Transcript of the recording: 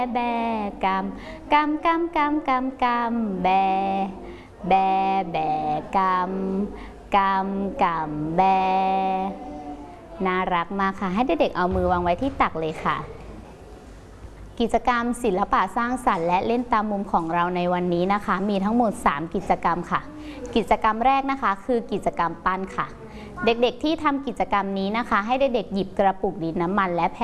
แบกำกำกำกำกำกำแบแบแบกำกำกำแบน่ารักมากค่ะให้เด็กๆเอามือวางไว้ที่ตักเลยค่ะกิจกรรมศิลปะสร้างสรรค์และเล่นตามมุมของเราในวันนี้นะคะมีทั้งหมด3กิจกรรมค่ะกิจกรรมแรกนะคะคือกิจกรรมปั้นค่ะเด็กๆที่ทำกิจกรรมนี้นะคะให้เด็กๆหยิบกระปุกดินน้ำมันและ